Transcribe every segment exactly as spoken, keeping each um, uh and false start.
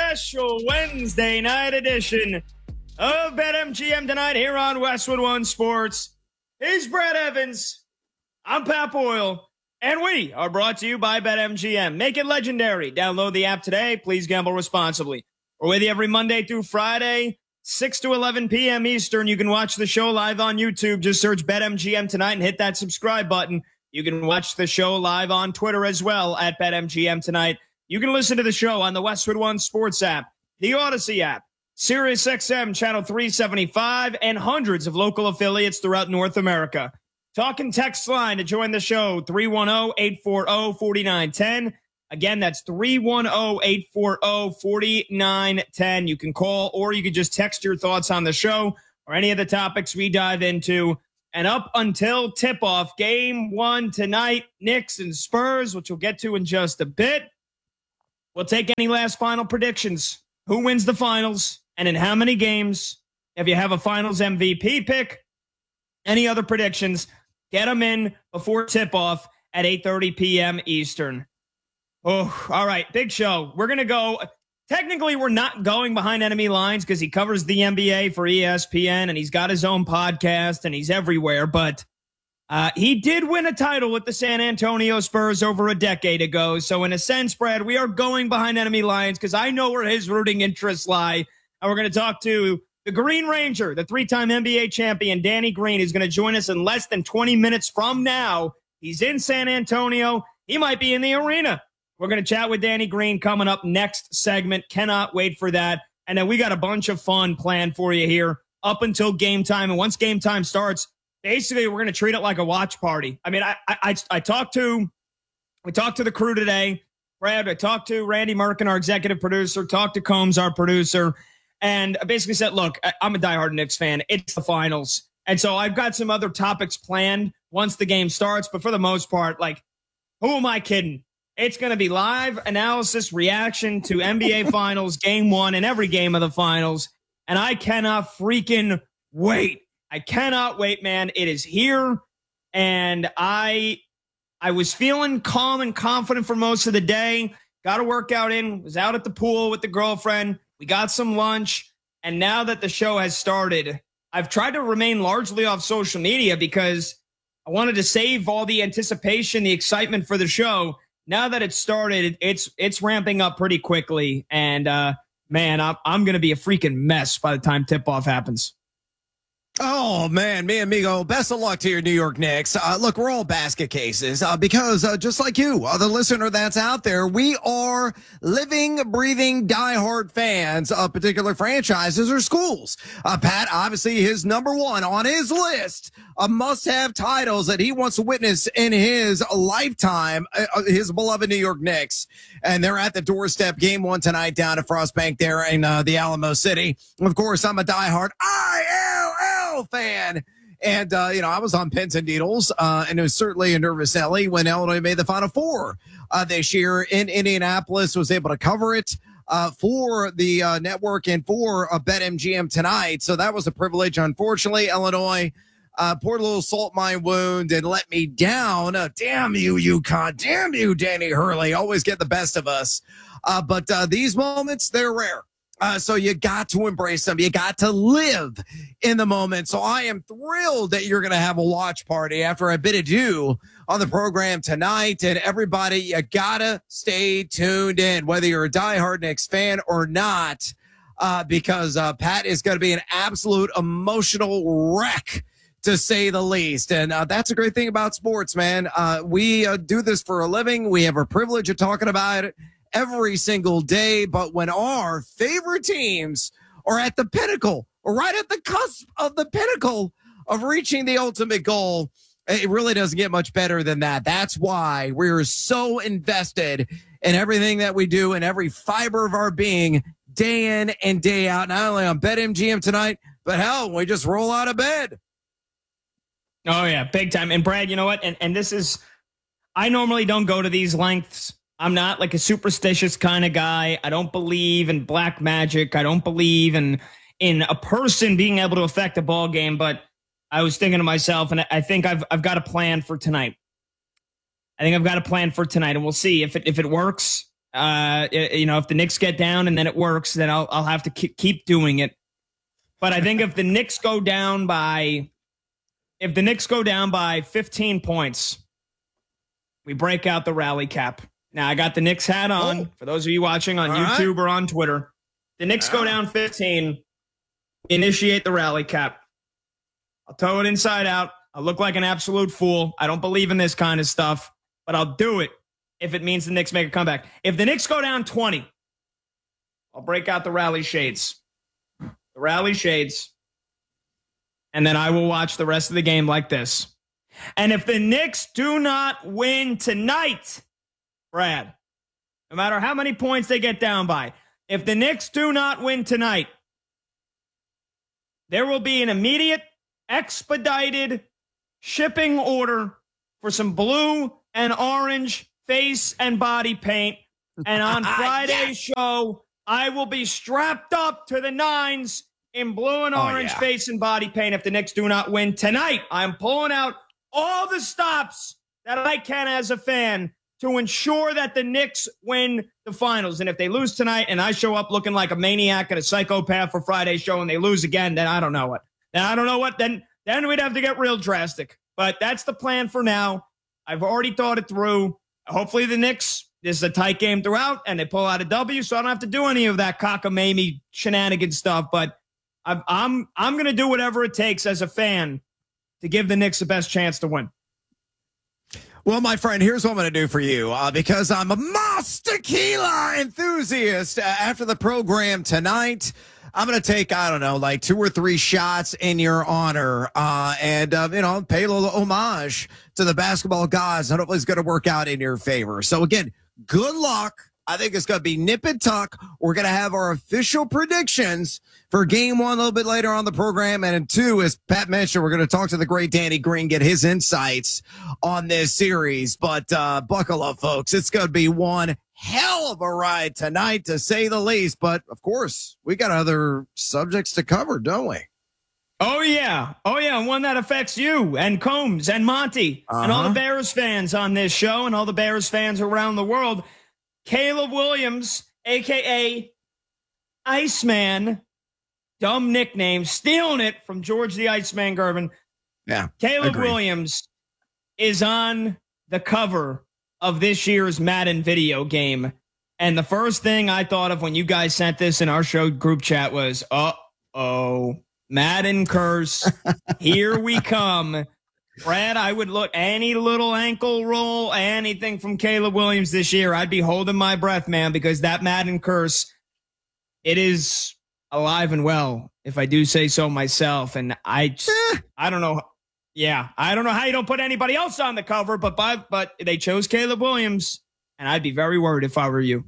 special Wednesday night edition of BetMGM tonight here on Westwood One Sports. He's Brad Evans. I'm Pat Boyle. And we are brought to you by BetMGM. Make it legendary. Download the app today. Please gamble responsibly. We're with you every Monday through Friday, six to eleven p.m. Eastern. You can watch the show live on YouTube. Just search BetMGM tonight and hit that subscribe button. You can watch the show live on Twitter as well at BetMGM tonight. You can listen to the show on the Westwood One Sports app, the Odyssey app, SiriusXM Channel three seventy-five, and hundreds of local affiliates throughout North America. Talk and text line to join the show, three one zero, eight four zero, four nine one zero. Again, that's three one zero, eight four zero, four nine one zero. You can call or you can just text your thoughts on the show or any of the topics we dive into. And up until tip-off, game one tonight, Knicks and Spurs, which we'll get to in just a bit. We'll take any last final predictions. Who wins the finals and in how many games? If you have a finals M V P pick, any other predictions, get them in before tip-off at eight thirty p.m. Eastern. Oh, all right, big show. We're going to go. Technically, we're not going behind enemy lines because he covers the N B A for E S P N and he's got his own podcast and he's everywhere. But uh, he did win a title with the San Antonio Spurs over a decade ago. So in a sense, Brad, we are going behind enemy lines because I know where his rooting interests lie. And we're going to talk to the Green Ranger, the three-time N B A champion, Danny Green, is going to join us in less than twenty minutes from now. He's in San Antonio. He might be in the arena. We're going to chat with Danny Green coming up next segment. Cannot wait for that. And then we got a bunch of fun planned for you here up until game time. And once game time starts, basically we're going to treat it like a watch party. I mean, I I, I talked to, we talked to the crew today. Brad, I talked to Randy Merkin, our executive producer, talked to Combs, our producer, and I basically said, look, I, I'm a diehard Knicks fan. It's the finals. And so I've got some other topics planned once the game starts. But for the most part, like, who am I kidding? It's going to be live analysis, reaction to N B A Finals, game one, and every game of the finals. And I cannot freaking wait. I cannot wait, man. It is here. And I I was feeling calm and confident for most of the day. Got a workout in, was out at the pool with the girlfriend. We got some lunch. And now that the show has started, I've tried to remain largely off social media because I wanted to save all the anticipation, the excitement for the show. Now that it's started, it's it's ramping up pretty quickly. And, uh, man, I'm, I'm going to be a freaking mess by the time tip-off happens. Oh, man, me amigo, best of luck to your New York Knicks. Uh, look, we're all basket cases uh, because uh, just like you, uh, the listener that's out there, we are living, breathing, diehard fans of particular franchises or schools. Uh, Pat, obviously, his number one on his list of must-have titles that he wants to witness in his lifetime, uh, his beloved New York Knicks. And they're at the doorstep, game one tonight down at Frost Bank there in uh, the Alamo City. Of course, I'm a diehard I L L fan. And, uh, you know, I was on pins and needles, uh, and it was certainly a nervous Ellie when Illinois made the Final Four uh, this year in Indianapolis, was able to cover it uh, for the uh, network and for uh, BetMGM tonight. So that was a privilege. Unfortunately, Illinois uh, poured a little salt in my wound and let me down. Uh, damn you, UConn. Damn you, Danny Hurley. Always get the best of us. Uh, but uh, these moments, they're rare. Uh, so you got to embrace them. You got to live in the moment. So I am thrilled that you're going to have a watch party after a bit of ado on the program tonight. And everybody, you got to stay tuned in, whether you're a diehard Knicks fan or not, uh, because uh, Pat is going to be an absolute emotional wreck, to say the least. And uh, that's a great thing about sports, man. Uh, we uh, do this for a living. We have a privilege of talking about it every single day. But when our favorite teams are at the pinnacle or right at the cusp of the pinnacle of reaching the ultimate goal, it really doesn't get much better than that. That's why we're so invested in everything that we do and every fiber of our being day in and day out, not only on BetMGM tonight, but hell, we just roll out of bed. Oh, yeah, big time. And Brad, you know what? And, and this is, I normally don't go to these lengths. I'm not like a superstitious kind of guy. I don't believe in black magic. I don't believe in in a person being able to affect a ball game. But I was thinking to myself, and I think I've I've got a plan for tonight. I think I've got a plan for tonight, and we'll see if it if it works. Uh, you know, if the Knicks get down and then it works, then I'll I'll have to keep doing it. But I think if the Knicks go down by, if the Knicks go down by fifteen points, we break out the rally cap. Now I got the Knicks hat on. Oh. For those of you watching on All YouTube right. or on Twitter, the Knicks yeah. go down fifteen. Initiate the rally cap. I'll toe it inside out. I'll look like an absolute fool. I don't believe in this kind of stuff, but I'll do it if it means the Knicks make a comeback. If the Knicks go down twenty, I'll break out the rally shades. The rally shades. And then I will watch the rest of the game like this. And if the Knicks do not win tonight, Brad, no matter how many points they get down by, if the Knicks do not win tonight, there will be an immediate, expedited shipping order for some blue and orange face and body paint. And on Friday's yes. show, I will be strapped up to the nines in blue and orange oh, yeah. face and body paint if the Knicks do not win tonight. I'm pulling out all the stops that I can as a fan to ensure that the Knicks win the finals. And if they lose tonight and I show up looking like a maniac and a psychopath for Friday's show and they lose again, then I don't know what. Then I don't know what. Then, then we'd have to get real drastic. But that's the plan for now. I've already thought it through. Hopefully the Knicks, this is a tight game throughout, and they pull out a W, so I don't have to do any of that cockamamie shenanigan stuff. But I'm I'm I'm going to do whatever it takes as a fan to give the Knicks the best chance to win. Well, my friend, here's what I'm going to do for you. Uh, because I'm a Mas Tequila enthusiast, uh, after the program tonight, I'm going to take, I don't know, like two or three shots in your honor uh, and, uh, you know, pay a little homage to the basketball gods. And hopefully it's going to work out in your favor. So, again, good luck. I think it's going to be nip and tuck. We're going to have our official predictions for game one a little bit later on the program. And in two, as Pat mentioned, we're going to talk to the great Danny Green, get his insights on this series. But uh, buckle up, folks. It's going to be one hell of a ride tonight, to say the least. But, of course, we got other subjects to cover, don't we? Oh, yeah. Oh, yeah. One that affects you and Combs and Monty uh-huh. and all the Bears fans on this show and all the Bears fans around the world. Caleb Williams, a k a. Iceman, dumb nickname, stealing it from George the Iceman Gervin. Yeah, Caleb agreed. Williams is on the cover of this year's Madden video game. And the first thing I thought of when you guys sent this in our show group chat was, uh-oh, Madden curse. Here we come. Brad, I would look any little ankle roll, anything from Caleb Williams this year, I'd be holding my breath, man, because that Madden curse, it is alive and well, if I do say so myself. And I just, I don't know. Yeah, I don't know how you don't put anybody else on the cover, but by, but they chose Caleb Williams, and I'd be very worried if I were you.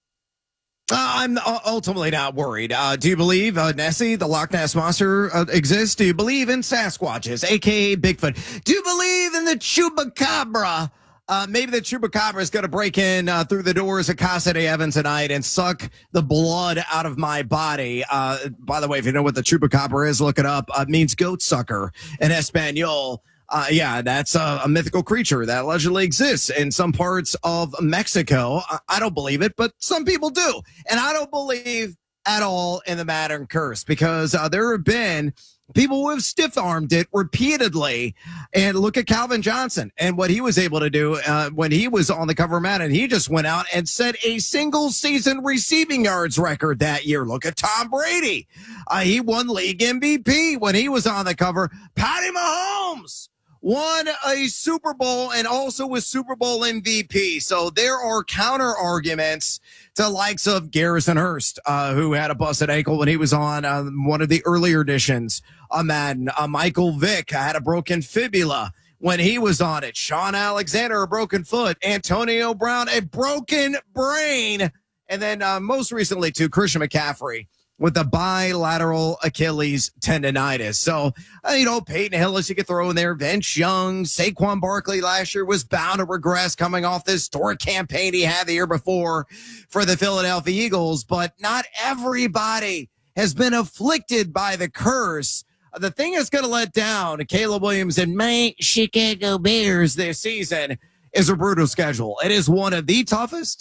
Uh, I'm ultimately not worried. Uh, do you believe uh, Nessie, the Loch Ness Monster, uh, exists? Do you believe in Sasquatches, a k a. Bigfoot? Do you believe in the Chupacabra? Uh, maybe the Chupacabra is going to break in uh, through the doors of Casa de Evans tonight and suck the blood out of my body. Uh, by the way, if you know what the Chupacabra is, look it up. Uh, it means goat sucker in Espanol. Uh, yeah, that's a, a mythical creature that allegedly exists in some parts of Mexico. I, I don't believe it, but some people do. And I don't believe at all in the Madden curse, because uh, there have been people who have stiff-armed it repeatedly. And look at Calvin Johnson and what he was able to do uh, when he was on the cover of Madden. He just went out and set a single-season receiving yards record that year. Look at Tom Brady. Uh, he won league M V P when he was on the cover. Patty Mahomes won a Super Bowl and also was Super Bowl M V P. So there are counter arguments to likes of Garrison Hurst, uh, who had a busted ankle when he was on uh, one of the earlier editions of Madden. Uh, Michael Vick had a broken fibula when he was on it. Sean Alexander, a broken foot. Antonio Brown, a broken brain. And then uh, most recently, too, Christian McCaffrey with the bilateral Achilles tendonitis. So, uh, you know, Peyton Hillis, you could throw in there. Vince Young, Saquon Barkley last year was bound to regress coming off this historic campaign he had the year before for the Philadelphia Eagles. But not everybody has been afflicted by the curse. Uh, the thing that's going to let down Caleb Williams and my Chicago Bears this season is a brutal schedule. It is one of the toughest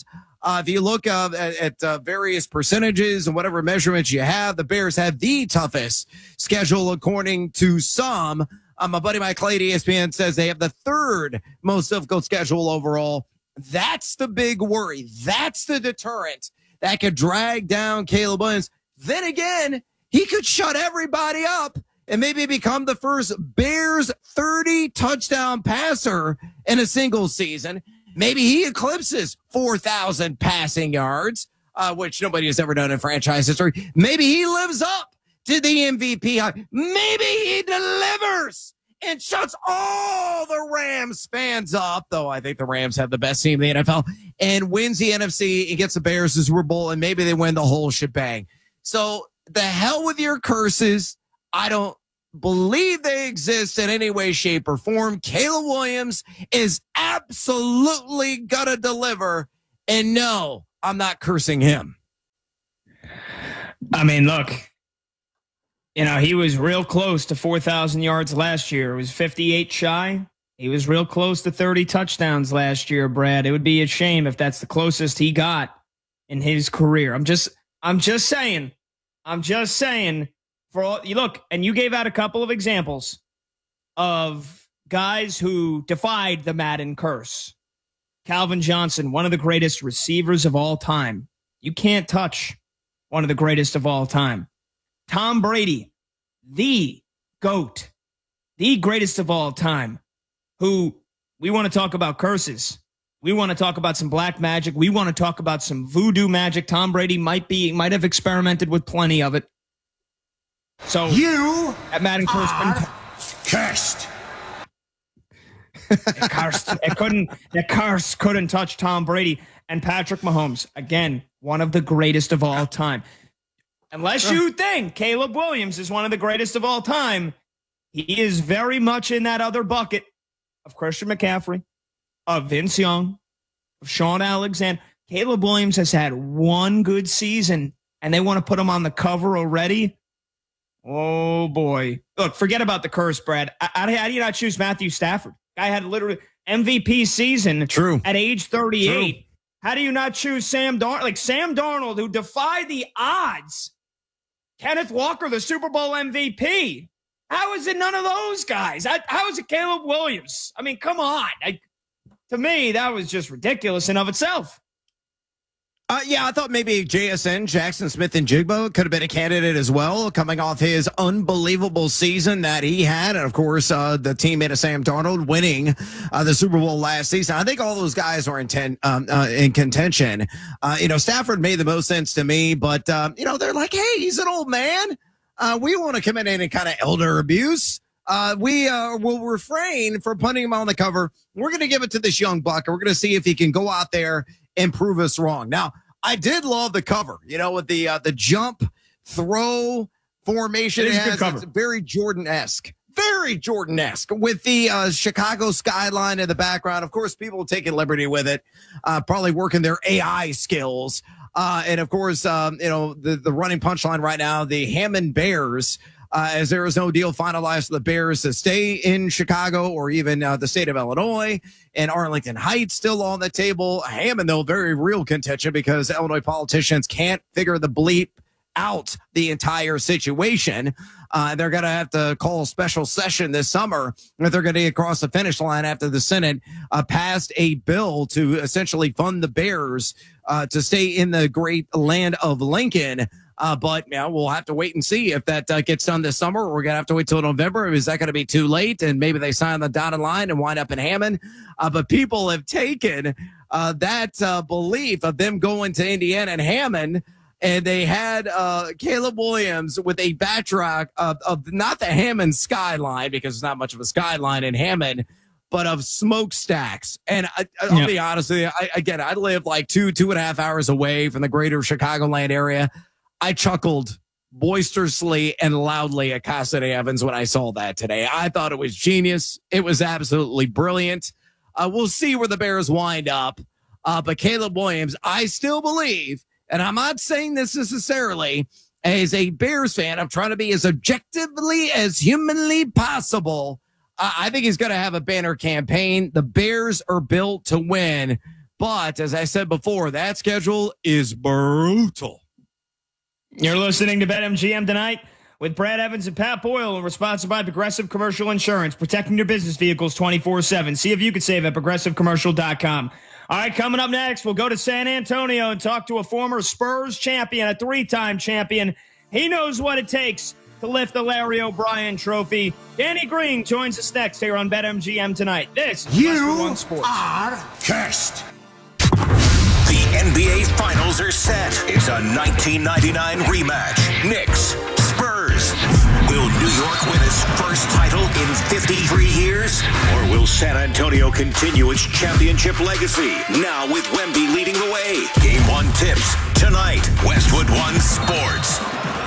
Uh, if you look uh, at, at uh, various percentages and whatever measurements you have, the Bears have the toughest schedule according to some. Uh, my buddy Mike Clay at E S P N says they have the third most difficult schedule overall. That's the big worry. That's the deterrent that could drag down Caleb Williams. Then again, he could shut everybody up and maybe become the first Bears thirty touchdown passer in a single season. Maybe he eclipses four thousand passing yards, uh, which nobody has ever done in franchise history. Maybe he lives up to the M V P high. Maybe he delivers and shuts all the Rams fans up, though I think the Rams have the best team in the N F L, and wins the N F C and gets the Bears the Super Bowl, and maybe they win the whole shebang. So the hell with your curses. I don't believe they exist in any way, shape, or form. Caleb Williams is absolutely gonna deliver, and no, I'm not cursing him. I mean, look, you know, he was real close to four thousand yards last year. It was fifty-eight shy. He was real close to thirty touchdowns last year, Brad. It would be a shame if that's the closest he got in his career. I'm just, I'm just saying, I'm just saying. For all, you look, and you gave out a couple of examples of guys who defied the Madden curse. Calvin Johnson, one of the greatest receivers of all time. You can't touch one of the greatest of all time. Tom Brady, the GOAT, the greatest of all time, who we want to talk about curses. We want to talk about some black magic. We want to talk about some voodoo magic. Tom Brady might be, might have experimented with plenty of it. So you at Madden curse are cursed. it cursed. It couldn't. The curse couldn't touch Tom Brady and Patrick Mahomes. Again, one of the greatest of all time. Unless you think Caleb Williams is one of the greatest of all time, he is very much in that other bucket of Christian McCaffrey, of Vince Young, of Sean Alexander. Caleb Williams has had one good season, and they want to put him on the cover already. Oh, boy. Look, forget about the curse, Brad. I, I, how do you not choose Matthew Stafford? Guy had literally M V P season True. at age thirty-eight. True. How do you not choose Sam Darnold? Like Sam Darnold, who defied the odds. Kenneth Walker, the Super Bowl M V P. How is it none of those guys? How, how is it Caleb Williams? I mean, come on. I, to me, that was just ridiculous in of itself. Uh, yeah, I thought maybe J S N, Jackson Smith and Jigba could have been a candidate as well, coming off his unbelievable season that he had. And, of course, uh, the teammate of Sam Darnold winning uh, the Super Bowl last season. I think all those guys are in, ten, um, uh, in contention. Uh, you know, Stafford made the most sense to me, but, um, you know, they're like, hey, he's an old man. Uh, we want to commit any kind of elder abuse. Uh, we uh, will refrain from putting him on the cover. We're going to give it to this young buck, and we're going to see if he can go out there and prove us wrong. Now, I did love the cover, you know, with the uh, the jump throw formation. It is it has, good cover. It's very Jordan-esque, very Jordan-esque with the uh, Chicago skyline in the background. Of course, people taking liberty with it, uh, probably working their A I skills. Uh, and of course, um, you know, the, the running punchline right now, the Hammond Bears, uh, as there is no deal finalized for the Bears to stay in Chicago or even uh, the state of Illinois, and Arlington Heights still on the table. Hammond, though, very real contention because Illinois politicians can't figure the bleep out the entire situation. Uh, they're going to have to call a special session this summer if they're going to get across the finish line after the Senate uh, passed a bill to essentially fund the Bears uh, to stay in the great land of Lincoln. Uh, but you know, we'll have to wait and see if that uh, gets done this summer. We're going to have to wait till November. Is that going to be too late? And maybe they sign the dotted line and wind up in Hammond. Uh, but people have taken uh, that uh, belief of them going to Indiana and Hammond, and they had uh, Caleb Williams with a backdrop of, of not the Hammond skyline, because it's not much of a skyline in Hammond, but of smokestacks. And I, I'll yeah. be honest with you, I, again, I live like two, two and a half hours away from the greater Chicagoland area. I chuckled boisterously and loudly at Cassidy Evans when I saw that today. I thought it was genius. It was absolutely brilliant. Uh, we'll see where the Bears wind up. Uh, but Caleb Williams, I still believe, and I'm not saying this necessarily as a Bears fan, I'm trying to be as objectively as humanly possible. Uh, I think he's going to have a banner campaign. The Bears are built to win, But as I said before, that schedule is brutal. You're listening to BetMGM Tonight with Brad Evans and Pat Boyle, and we're sponsored by Progressive Commercial Insurance, protecting your business vehicles twenty-four seven. See if you can save at progressive commercial dot com. All right, coming up next, we'll go to San Antonio and talk to a former Spurs champion, a three-time champion. He knows what it takes to lift the Larry O'Brien trophy. Danny Green joins us next here on BetMGM Tonight. This is Westwood One Sports. Are cursed. The N B A Finals are set. It's a nineteen ninety-nine rematch. Knicks, Spurs. Will New York win its first title in fifty-three years? Or will San Antonio continue its championship legacy? Now with Wemby leading the way. Game one tips tonight. Westwood One Sports.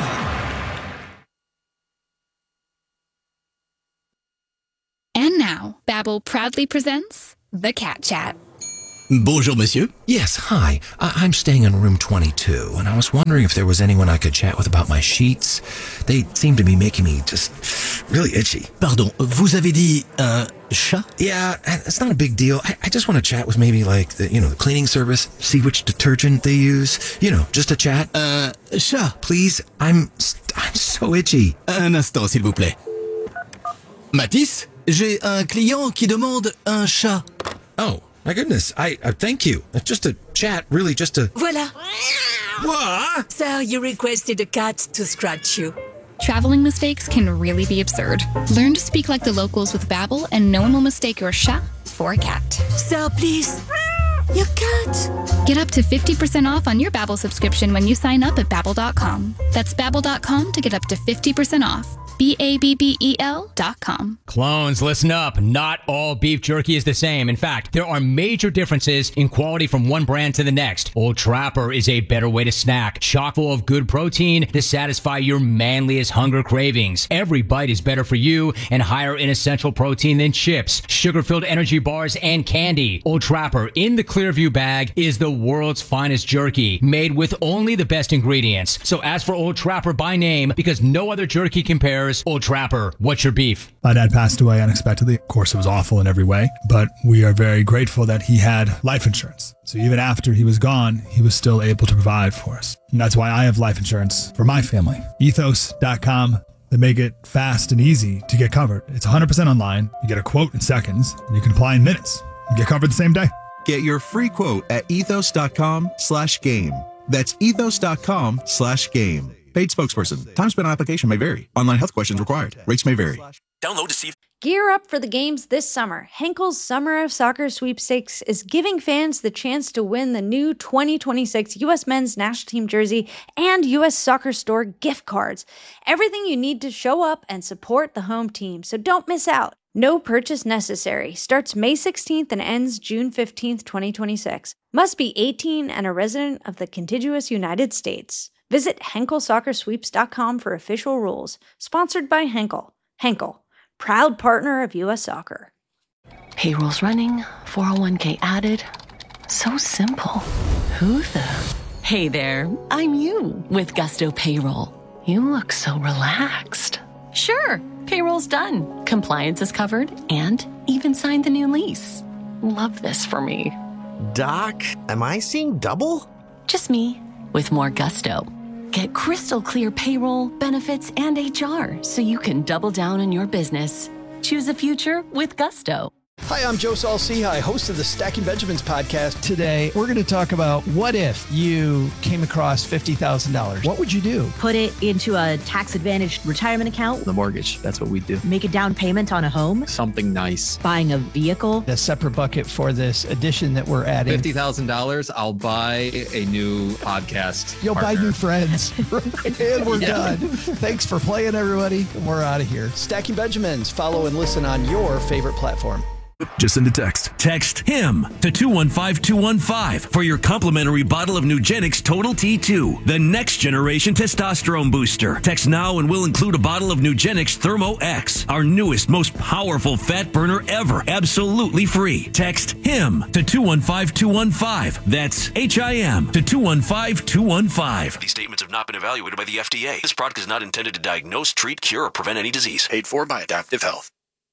And now, Babbel proudly presents The Cat Chat. Bonjour, monsieur. Yes, hi. I- I'm staying in room twenty-two, and I was wondering if there was anyone I could chat with about my sheets. They seem to be making me just really itchy. Pardon, vous avez dit un chat? Yeah, it's not a big deal. I, I just want to chat with maybe like the, you know, the cleaning service, see which detergent they use. You know, just a chat. Un chat? Please, I'm I'm so itchy. Un instant, s'il vous plaît. Mathis, j'ai un client qui demande un chat. Oh. My goodness, I, I thank you. Just a chat, really, just a... Voila. What? So you requested a cat to scratch you. Traveling mistakes can really be absurd. Learn to speak like the locals with Babbel, and no one will mistake your chat for a cat. So please, your cat. Get up to fifty percent off on your Babbel subscription when you sign up at Babbel dot com. That's Babbel dot com to get up to fifty percent off. B A B B E L dot com. Clones, listen up. Not all beef jerky is the same. In fact, there are major differences in quality from one brand to the next. Old Trapper is a better way to snack, chock full of good protein to satisfy your manliest hunger cravings. Every bite is better for you and higher in essential protein than chips, sugar-filled energy bars, and candy. Old Trapper in the Clearview bag is the world's finest jerky, made with only the best ingredients. So ask for Old Trapper by name because no other jerky compares. Old Trapper, what's your beef? My dad passed away unexpectedly. Of course, it was awful in every way, but we are very grateful that he had life insurance. So even after he was gone, he was still able to provide for us. And that's why I have life insurance for my family. ethos dot com. They make it fast and easy to get covered. It's one hundred percent online. You get a quote in seconds, and you can apply in minutes and get covered the same day. Get your free quote at ethos dot com slash game. That's ethos dot com slash game. Paid spokesperson. Time spent on application may vary. Online health questions required. Rates may vary. Download to see. Gear up for the games this summer. Henkel's Summer of Soccer Sweepstakes is giving fans the chance to win the new twenty twenty-six U S Men's National Team jersey and U S Soccer Store gift cards. Everything you need to show up and support the home team, so don't miss out. No purchase necessary. Starts May sixteenth and ends June fifteenth, twenty twenty-six. Must be eighteen and a resident of the contiguous United States. Visit Henkel Soccer Sweeps dot com for official rules. Sponsored by Henkel. Henkel, proud partner of U S Soccer. Payroll's running, four oh one k added. So simple. Who the? Hey there, I'm you with Gusto Payroll. You look so relaxed. Sure, payroll's done. Compliance is covered and even signed the new lease. Love this for me. Doc, am I seeing double? Just me with more gusto. Get crystal clear payroll, benefits, and H R so you can double down on your business. Choose a future with Gusto. Hi, I'm Joe Saul-Sehy, host of the Stacking Benjamins podcast. Today, we're going to talk about what if you came across fifty thousand dollars. What would you do? Put it into a tax-advantaged retirement account. The mortgage, that's what we do. Make a down payment on a home. Something nice. Buying a vehicle. A separate bucket for this addition that we're adding. fifty thousand dollars, I'll buy a new podcast You'll partner. buy new friends. And we're yeah. done. Thanks for playing, everybody. We're out of here. Stacking Benjamins. Follow and listen on your favorite platform. Just send a text. Text HIM to two one five two one five for your complimentary bottle of Nugenix Total T two, the next generation testosterone booster. Text now and we'll include a bottle of Nugenix Thermo X, our newest, most powerful fat burner ever, absolutely free. Text HIM to two one five two one five. That's H I M to two one five two one five. These statements have not been evaluated by the F D A. This product is not intended to diagnose, treat, cure, or prevent any disease. Paid for by Adaptive Health.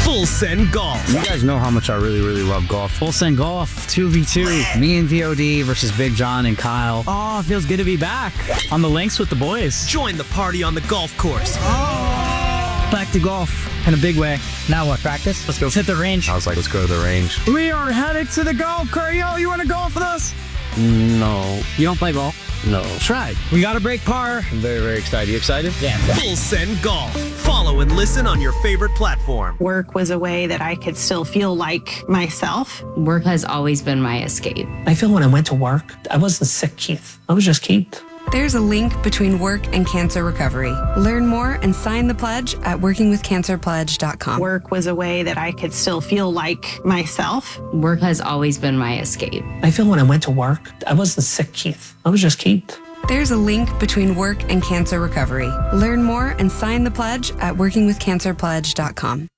Full Send Golf. You guys know how much I really, really love golf. Full Send Golf, two v two. Me and V O D versus Big John and Kyle. Oh, it feels good to be back on the links with the boys. Join the party on the golf course. Oh. Back to golf in a big way. Now what, practice? Let's go. Hit the range. I was like, let's go to the range. We are headed to the golf course. Yo, you want to golf with us? No. You don't play golf? No. Try. We got to break par. I'm very, very excited. You excited? Yeah. Full Send Golf. Follow and listen on your favorite platform. Work was a way that I could still feel like myself. Work has always been my escape. I feel when I went to work, I wasn't sick, Keith. I was just Keith. There's a link between work and cancer recovery. Learn more and sign the pledge at working with cancer pledge dot com. Work was a way that I could still feel like myself. Work has always been my escape. I feel when I went to work, I wasn't sick, Keith. I was just Keith. There's a link between work and cancer recovery. Learn more and sign the pledge at working with cancer pledge dot com.